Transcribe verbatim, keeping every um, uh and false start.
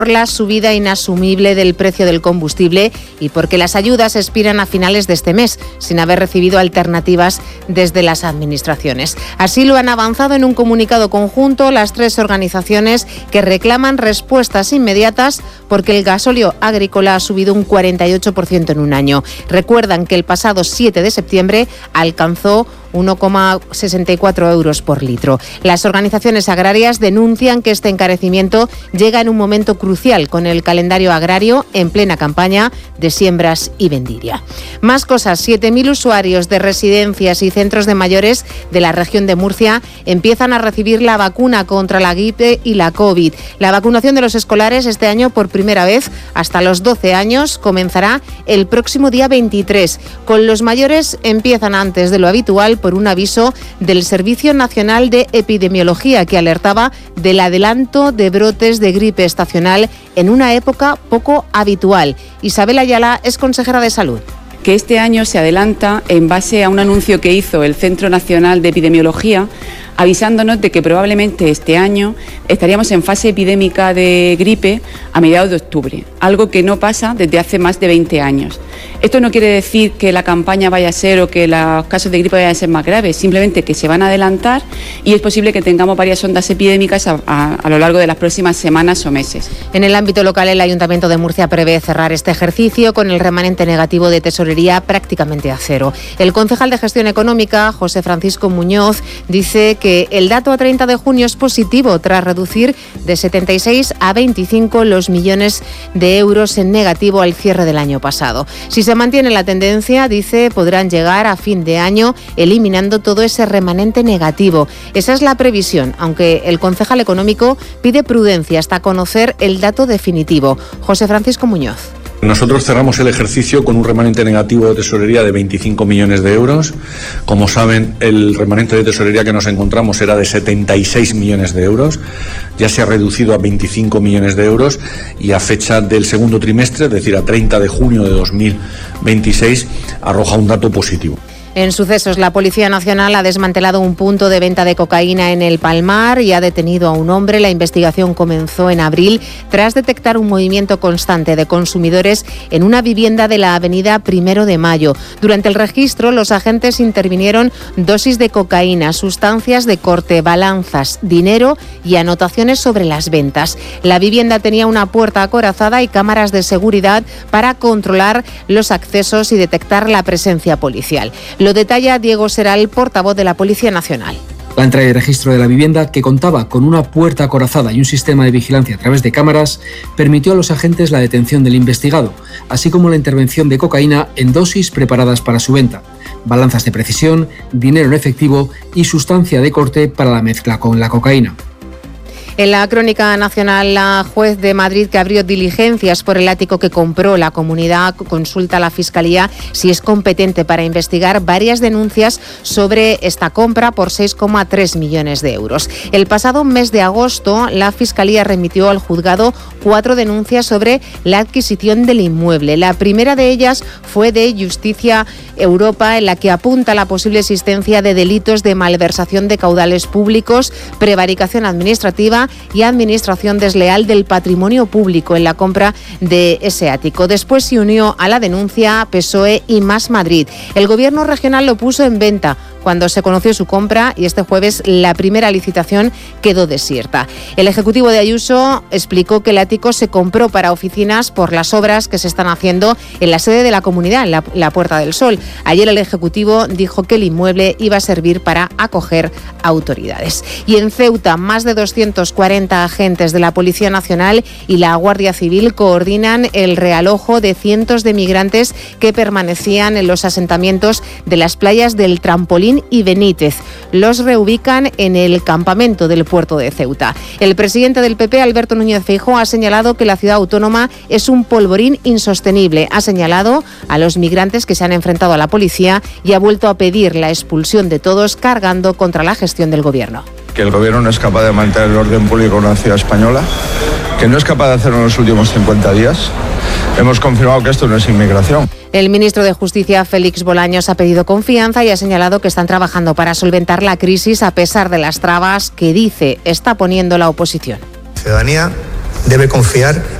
por la subida inasumible del precio del combustible y porque las ayudas expiran a finales de este mes, sin haber recibido alternativas desde las administraciones. Así lo han avanzado en un comunicado conjunto las tres organizaciones que reclaman respuestas inmediatas porque el gasóleo agrícola ha subido un cuarenta y ocho por ciento en un año. Recuerdan que el pasado siete de septiembre alcanzó uno coma sesenta y cuatro euros por litro. Las organizaciones agrarias denuncian que este encarecimiento llega en un momento crucial con el calendario agrario en plena campaña de siembras y vendimia. Más cosas, siete mil usuarios de residencias y centros de mayores de la región de Murcia empiezan a recibir la vacuna contra la gripe y la COVID. La vacunación de los escolares este año por primera vez hasta los doce años comenzará el próximo día veintitrés. Con los mayores empiezan antes de lo habitual por un aviso del Servicio Nacional de Epidemiología que alertaba del adelanto de brotes de gripe estacional en una época poco habitual. Isabel Ayala es consejera de Salud. Que este año se adelanta en base a un anuncio que hizo el Centro Nacional de Epidemiología avisándonos de que probablemente este año estaríamos en fase epidémica de gripe a mediados de octubre, algo que no pasa desde hace más de veinte años. Esto no quiere decir que la campaña vaya a ser o que los casos de gripe vayan a ser más graves, simplemente que se van a adelantar y es posible que tengamos varias ondas epidémicas a, a, a lo largo de las próximas semanas o meses. En el ámbito local, el Ayuntamiento de Murcia prevé cerrar este ejercicio con el remanente negativo de tesorería prácticamente a cero. El concejal de Gestión Económica, José Francisco Muñoz, dice que el dato a treinta de junio es positivo tras reducir de setenta y seis a veinticinco los millones de euros en negativo al cierre del año pasado. Si se mantiene la tendencia, dice, podrán llegar a fin de año eliminando todo ese remanente negativo. Esa es la previsión, aunque el concejal económico pide prudencia hasta conocer el dato definitivo. José Francisco Muñoz. Nosotros cerramos el ejercicio con un remanente negativo de tesorería de veinticinco millones de euros. Como saben, el remanente de tesorería que nos encontramos era de setenta y seis millones de euros. Ya se ha reducido a veinticinco millones de euros y a fecha del segundo trimestre, es decir, a treinta de junio de dos mil veintiséis, arroja un dato positivo. En sucesos, la Policía Nacional ha desmantelado un punto de venta de cocaína en el Palmar y ha detenido a un hombre. La investigación comenzó en abril tras detectar un movimiento constante de consumidores en una vivienda de la avenida Primero de Mayo. Durante el registro, los agentes intervinieron dosis de cocaína, sustancias de corte, balanzas, dinero y anotaciones sobre las ventas. La vivienda tenía una puerta acorazada y cámaras de seguridad para controlar los accesos y detectar la presencia policial. Lo detalla Diego Seral, portavoz de la Policía Nacional. La entrada y registro de la vivienda, que contaba con una puerta acorazada y un sistema de vigilancia a través de cámaras, permitió a los agentes la detención del investigado, así como la intervención de cocaína en dosis preparadas para su venta, balanzas de precisión, dinero en efectivo y sustancia de corte para la mezcla con la cocaína. En la crónica nacional, la juez de Madrid que abrió diligencias por el ático que compró la comunidad consulta a la Fiscalía si es competente para investigar varias denuncias sobre esta compra por seis coma tres millones de euros. El pasado mes de agosto, la Fiscalía remitió al juzgado cuatro denuncias sobre la adquisición del inmueble. La primera de ellas fue de Justicia Europa, en la que apunta la posible existencia de delitos de malversación de caudales públicos, prevaricación administrativa y administración desleal del patrimonio público en la compra de ese ático. Después se unió a la denuncia P S O E y Más Madrid. El gobierno regional lo puso en venta cuando se conoció su compra y este jueves la primera licitación quedó desierta. El Ejecutivo de Ayuso explicó que el ático se compró para oficinas por las obras que se están haciendo en la sede de la comunidad, en la, la Puerta del Sol. Ayer el Ejecutivo dijo que el inmueble iba a servir para acoger autoridades. Y en Ceuta, más de doscientos cuarenta agentes de la Policía Nacional y la Guardia Civil coordinan el realojo de cientos de migrantes que permanecían en los asentamientos de las playas del Trampolín y Benítez. Los reubican en el campamento del puerto de Ceuta. El presidente del P P, Alberto Núñez Feijóo, ha señalado que la ciudad autónoma es un polvorín insostenible. Ha señalado a los migrantes que se han enfrentado a la policía y ha vuelto a pedir la expulsión de todos, cargando contra la gestión del gobierno. Que el gobierno no es capaz de mantener el orden público en una ciudad española, que no es capaz de hacerlo en los últimos cincuenta días. Hemos confirmado que esto no es inmigración. El ministro de Justicia, Félix Bolaños, ha pedido confianza y ha señalado que están trabajando para solventar la crisis a pesar de las trabas que dice está poniendo la oposición. La ciudadanía debe confiar